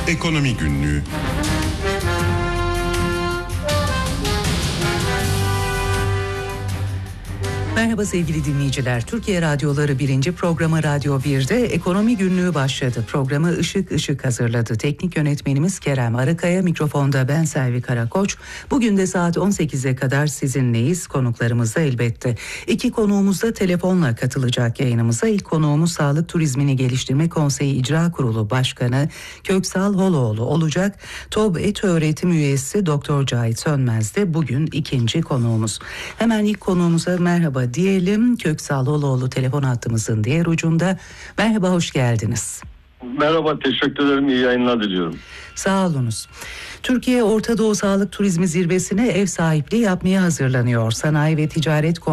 Ekonomi Günlüğü. Merhaba sevgili dinleyiciler. Türkiye Radyoları 1. programı Radyo 1'de Ekonomi Günlüğü başladı. Programı Işık hazırladı. Teknik yönetmenimiz Kerem Arıkaya, mikrofonda ben Selvi Karakoç. Bugün de saat 18'e kadar sizinleyiz. Konuklarımız da elbette. 2 konuğumuz da telefonla katılacak yayınımıza. İlk konuğumuz Sağlık Turizmini Geliştirme Konseyi İcra Kurulu Başkanı Köksal Holoğlu olacak. TOB Etöğretim Üyesi Doktor Cahit Sönmez de bugün ikinci konuğumuz. Hemen ilk konuğumuza merhaba diyelim. Köksal Holoğlu telefon hattımızın diğer ucunda. Merhaba, hoş geldiniz. Merhaba, teşekkür ederim. İyi yayınlar diliyorum. Sağ olunuz. Türkiye Orta Doğu Sağlık Turizmi Zirvesi'ne ev sahipliği yapmaya hazırlanıyor. Sanayi ve Ticaret